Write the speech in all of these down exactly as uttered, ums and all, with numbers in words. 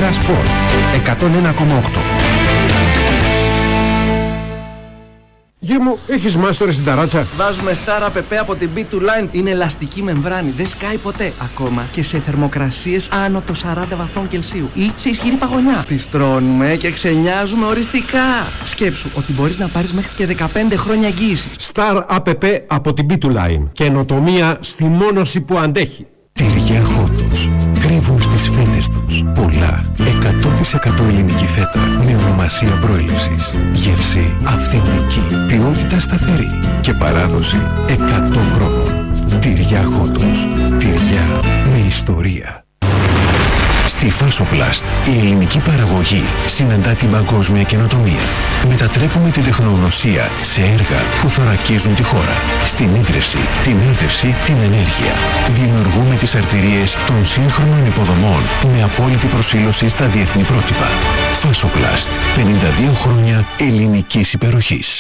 Ερασπορ εκατόν ένα κόμμα οκτώ. Γεια μου, έχεις μάστορες στην ταράτσα? Βάζουμε Star App από την μπι δύο Line. Είναι ελαστική μεμβράνη, δεν σκάει ποτέ. Ακόμα και σε θερμοκρασίες άνω των σαράντα βαθμών Κελσίου ή σε ισχυρή παγωνιά. Τις τρώνουμε και ξενιάζουμε οριστικά. Σκέψου ότι μπορείς να πάρεις μέχρι και δεκαπέντε χρόνια εγγύηση. Star App από την μπι δύο Line. Καινοτομία στη μόνωση που αντέχει. Τυριά Χότος. Κρύβουν στις φέτες τους πολλά εκατό τοις εκατό ελληνική φέτα με ονομασία προέλευσης. Γεύση αυθεντική, ποιότητα σταθερή και παράδοση εκατό χρόνων. Τυριά Χότος. Τυριά με ιστορία. Στη Φάσοπλαστ, η ελληνική παραγωγή συναντά την παγκόσμια καινοτομία. Μετατρέπουμε την τεχνογνωσία σε έργα που θωρακίζουν τη χώρα. Στην ίδρυυση, την έδευση, την ενέργεια. Δημιουργούμε τις αρτηρίες των σύγχρονων υποδομών με απόλυτη προσήλωση στα διεθνή πρότυπα. Φάσοπλαστ, πενήντα δύο χρόνια ελληνικής υπεροχής.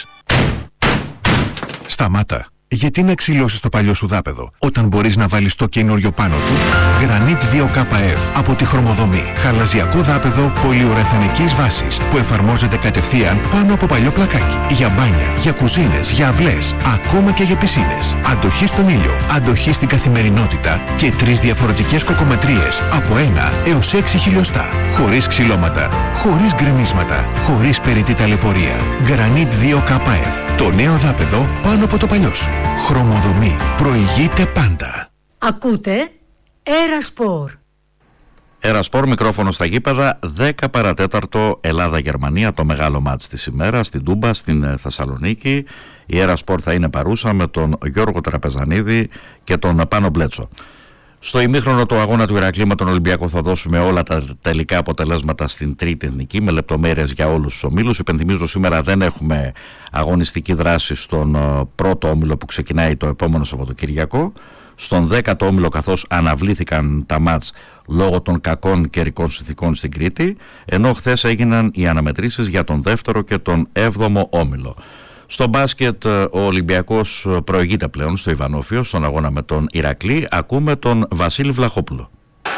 Σταμάτα. Γιατί να ξυλώσεις το παλιό σου δάπεδο όταν μπορείς να βάλεις το καινούριο πάνω του? Granit δύο K F από τη Χρωμοδομή. Χαλαζιακό δάπεδο πολυουρεθανικής βάσης που εφαρμόζεται κατευθείαν πάνω από παλιό πλακάκι. Για μπάνια, για κουζίνες, για αυλές, ακόμα και για πισίνες. Αντοχή στον ήλιο, αντοχή στην καθημερινότητα και τρεις διαφορετικές κοκομετρίες από ένα έως έξι χιλιοστά. Χωρίς ξυλώματα, χωρίς γκρεμίσματα, χωρίς περιττή ταλαιπωρία. Granit δύο K F. Το νέο δάπεδο πάνω από το παλιό σου. Χρωμοδομή. Προηγείται πάντα. Ακούτε Ερασπορ. Ερασπορ, μικρόφωνο στα γήπεδα, δέκα παρατέταρτο Ελλάδα-Γερμανία, το μεγάλο μάτς της ημέρας, στην Τούμπα, στην Θεσσαλονίκη. Η Ερασπορ θα είναι παρούσα με τον Γιώργο Τραπεζανίδη και τον Πάνο Μπλέτσο. Στο ημίχρονο του αγώνα του Ηρακλή με τον Ολυμπιακό θα δώσουμε όλα τα τελικά αποτελέσματα στην τρίτη εθνική με λεπτομέρειες για όλους τους ομίλους. Υπενθυμίζω, σήμερα δεν έχουμε αγωνιστική δράση στον πρώτο όμιλο που ξεκινάει το επόμενο Σαββατοκυριακό. Στον δέκατο όμιλο, καθώς αναβλήθηκαν τα μάτς λόγω των κακών καιρικών συνθηκών στην Κρήτη, ενώ χθες έγιναν οι αναμετρήσεις για τον δεύτερο και τον έβδομο όμιλο. Στο μπάσκετ ο Ολυμπιακός προηγείται πλέον στο Ιβανόφιο στον αγώνα με τον Ηρακλή. Ακούμε τον Βασίλη Βλαχόπουλο.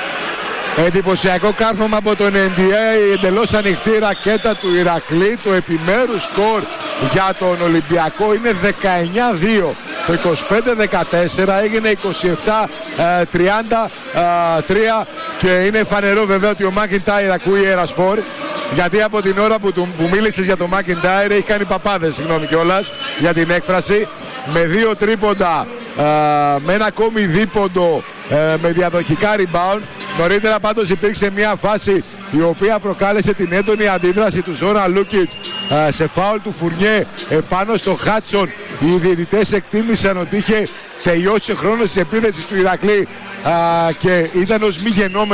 Εντυπωσιακό κάρφωμα από τον Εν Ντι Έι, εντελώς ανοιχτή ρακέτα του Ηρακλή. Το επιμέρους σκορ για τον Ολυμπιακό είναι δεκαεννιά δύο. Το είκοσι πέντε δεκατέσσερα έγινε είκοσι επτά τριάντα τρία και είναι φανερό βέβαια ότι ο Μάκιντάιρ ακούει Ερασπορ, γιατί από την ώρα που, του, που μίλησες για τον Μάκιντάιρ έχει κάνει παπάδες, συγγνώμη κιόλας για την έκφραση, με δύο τρίποντα, με ένα ακόμη δίποντο, με διαδοχικά rebound. Νωρίτερα πάντως υπήρξε μια φάση η οποία προκάλεσε την έντονη αντίδραση του Ζόρα Λούκιτς σε φάουλ του Φουρνιέ πάνω στο Χάτσον. Οι διαιτητές εκτίμησαν ότι είχε τελειώσει ο χρόνος της επίθεσης του Ηρακλή και ήταν ως μη γεννόμενο